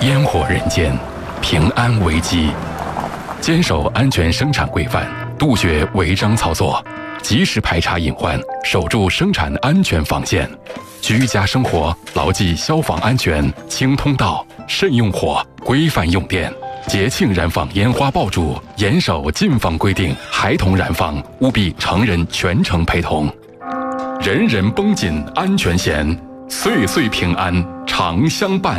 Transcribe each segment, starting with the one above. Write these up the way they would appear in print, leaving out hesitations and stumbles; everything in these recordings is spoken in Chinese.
烟火人间，平安危机。坚守安全生产规范，杜绝违章操作，及时排查隐患，守住生产安全防线。居家生活牢记消防安全，清通道，慎用火，规范用电。节庆燃放烟花爆竹，严守禁放规定，孩童燃放务必成人全程陪同。人人绷紧安全弦，岁岁平安常相伴。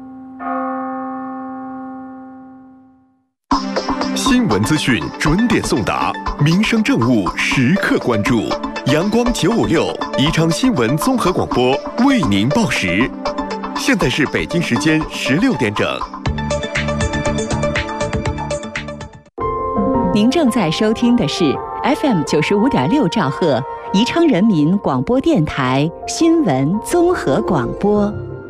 新闻资讯准点送达，民生政务时刻关注。阳光956宜昌新闻综合广播为您报时。现在是北京时间16点整。 您正在收听的是 FM 95.6兆赫宜昌人民广播电台新闻综合广播。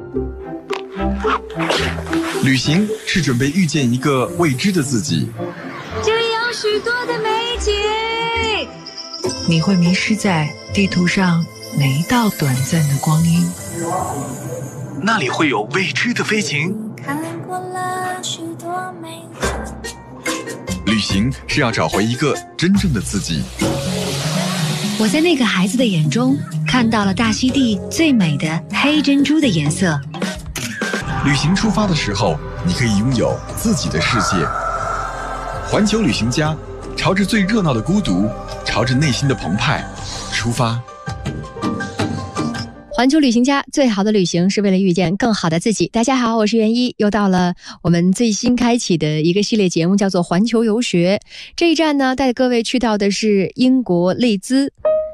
旅行是准备遇见一个未知的自己， 这里有许多的美景， 你会迷失在地图上每一道短暂的光阴， 那里会有未知的飞行。 看过了许多美景， 旅行是要找回一个真正的自己。 我在那个孩子的眼中看到了大溪地最美的黑珍珠的颜色。 旅行出发的时候，你可以拥有自己的世界。环球旅行家，朝着最热闹的孤独，朝着内心的澎湃出发。 环球旅行家，最好的旅行是为了遇见更好的自己。大家好，我是袁一，又到了我们最新开启的一个系列节目，叫做环球游学。这一站呢，带各位去到的是英国利兹，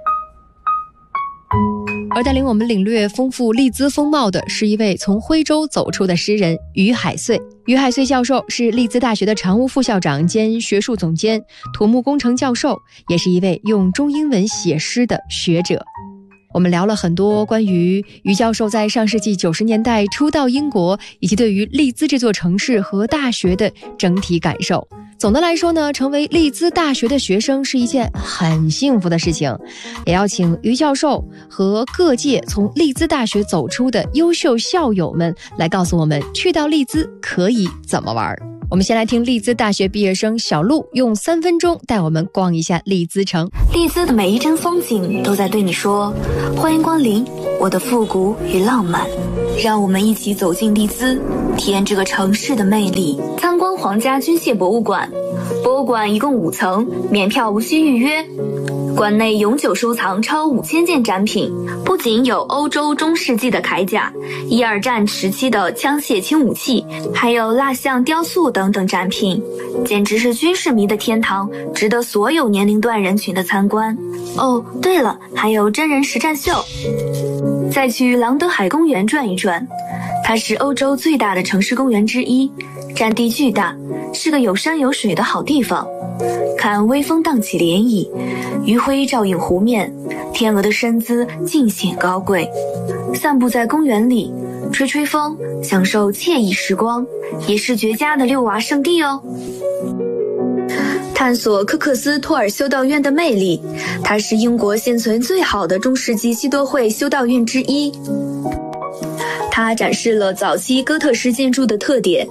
而带领我们领略丰富利兹风貌的是一位从徽州走出的诗人于海穗。于海穗教授是利兹大学的常务副校长兼学术总监，土木工程教授，也是一位用中英文写诗的学者。我们聊了很多关于于教授在上世纪90年代初到英国，以及对于利兹这座城市和大学的整体感受。总的来说呢，成为利兹大学的学生是一件很幸福的事情。也要请于教授和各界从利兹大学走出的优秀校友们来告诉我们，去到利兹可以怎么玩。我们先来听利兹大学毕业生小陆用3分钟带我们逛一下利兹城。 利兹的每一帧风景都在对你说，欢迎光临我的复古与浪漫，让我们一起走进利兹，体验这个城市的魅力。参观皇家军械博物馆，博物馆一共5层，免票无需预约。馆内永久收藏超5000件展品，不仅有欧洲中世纪的铠甲、1、2战时期的枪械轻武器，还有蜡像、雕塑等等展品，简直是军事迷的天堂，值得所有年龄段人群的参观。哦，对了，还有真人实战秀。再去朗德海公园转一转，它是欧洲最大的城市公园之一，占地巨大，是个有山有水的好地方。看微风荡起涟漪，余晖照映湖面，天鹅的身姿尽显高贵。散步在公园里，吹吹风，享受惬意时光，也是绝佳的遛娃圣地哦。探索科克斯托尔修道院的魅力，它是英国现存最好的中世纪修道会修道院之一。它展示了早期哥特式建筑的特点。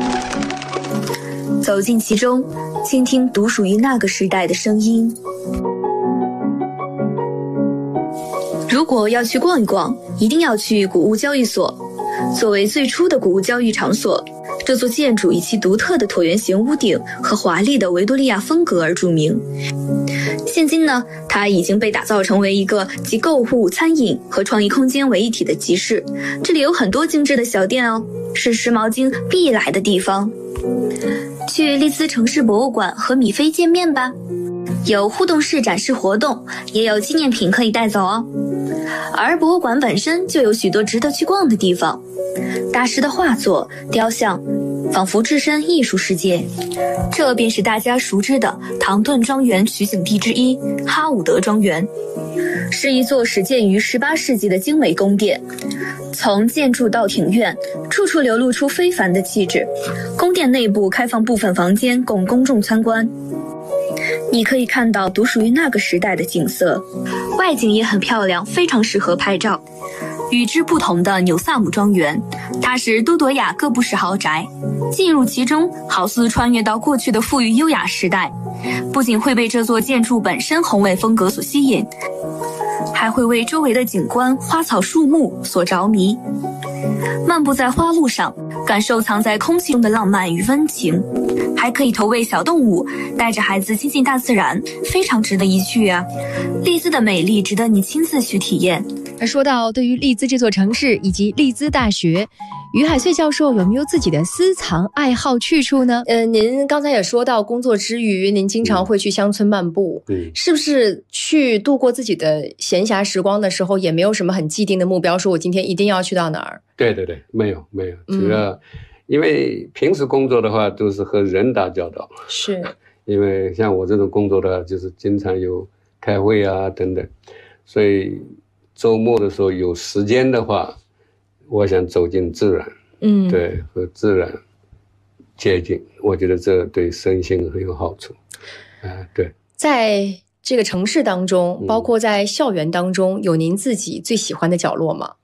走进其中，倾听独属于那个时代的声音。如果要去逛一逛，一定要去古物交易所。作为最初的古物交易场所，这座建筑以其独特的椭圆形屋顶和华丽的维多利亚风格而著名。现今呢，它已经被打造成为一个集购物、餐饮和创意空间为一体的集市。这里有很多精致的小店哦，是时髦精必来的地方。去利兹城市博物馆和米菲见面吧，有互动式展示活动，也有纪念品可以带走哦。而博物馆本身就有许多值得去逛的地方，大师的画作、雕像，仿佛置身艺术世界。这便是大家熟知的唐顿庄园取景地之一——哈伍德庄园，是一座始建于18世纪的精美宫殿。从建筑到庭院，处处流露出非凡的气质。宫殿内部开放部分房间供公众参观，你可以看到独属于那个时代的景色，外景也很漂亮，非常适合拍照。 与之不同的纽萨姆庄园，它是多朵雅各布式豪宅，进入其中好似穿越到过去的富裕优雅时代，不仅会被这座建筑本身宏伟风格所吸引，还会为周围的景观、花草树木所着迷。漫步在花路上，感受藏在空气中的浪漫与温情，还可以投喂小动物，带着孩子亲近大自然，非常值得一去啊！利兹的美丽值得你亲自去体验。 说到对于利兹这座城市以及利兹大学，于海穗教授有没有自己的私藏爱好去处呢？您刚才也说到，工作之余您经常会去乡村漫步，是不是去度过自己的闲暇时光的时候，也没有什么很既定的目标，说我今天一定要去到哪儿？ 对，没有，主要因为平时工作的话都是和人打交道， 是因为像我这种工作的话，就是经常有开会啊等等，所以周末的时候有时间的话，我想走进自然，对，和自然接近，我觉得这对身心很有好处。对， 在这个城市当中，包括在校园当中，有您自己最喜欢的角落吗？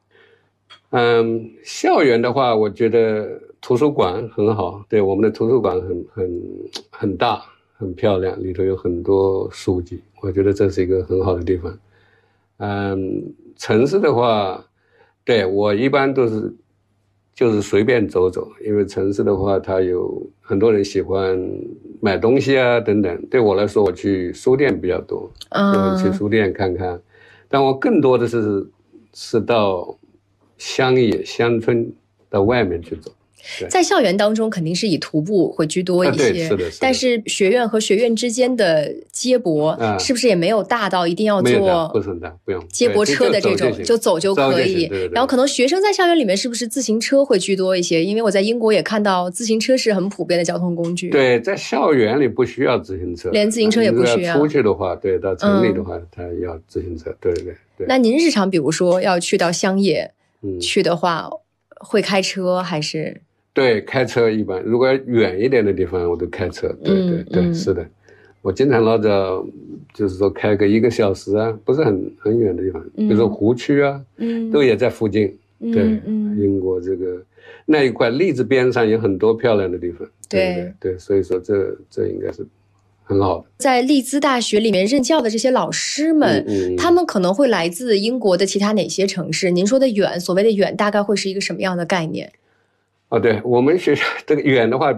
校园的话，我觉得图书馆很好，对，我们的图书馆很大，很漂亮，里头有很多书籍，我觉得这是一个很好的地方。城市的话，对，我一般都是就是随便走走，因为城市的话，它有很多人喜欢买东西啊等等。对我来说，我去书店比较多，去书店看看。但我更多的是到乡野乡村到外面去走。 在校园当中肯定是以徒步会居多一些， 对，是的。 但是学院和学院之间的接驳，是不是也没有大到一定要坐不是很大，不用接驳车的这种，就走就可以。 对。 然后可能学生在校园里面是不是自行车会居多一些？因为我在英国也看到自行车是很普遍的交通工具。 对，在校园里不需要自行车， 连自行车也不需要。 出去的话，对，到城里的话，他要自行车。对。 那您日常比如说要去到乡野去的话，会开车还是？ 对，开车一般，如果远一点的地方我都开车。对，是的，我经常老早就是说开个1个小时啊，不是很远的地方，比如说湖区啊，都也在附近。对，英国这个那一块利兹边上有很多漂亮的地方。对，所以说这应该是很好的。 在利兹大学里面任教的这些老师们，他们可能会来自英国的其他哪些城市？您说的远，所谓的远大概会是一个什么样的概念？ 对，我们学校这个远的话